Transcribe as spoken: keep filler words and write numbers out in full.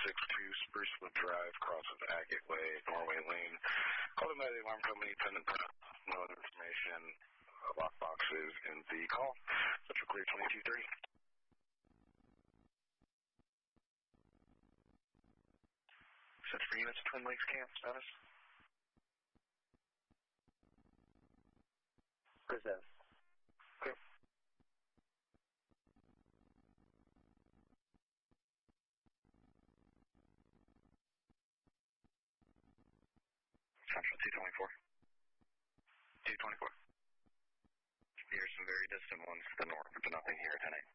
six two Sprucewood Drive, crosses Agate Way, Norway Lane. Called by the alarm company, pendant prep. No other information. Uh, lockbox is in the call. Central Clear twenty-two three. Set for units, Twin Lakes Camp, status? Present. Okay. Central two twenty-four. two twenty-four. Here's some very distant ones to the north, but nothing here at ten eight.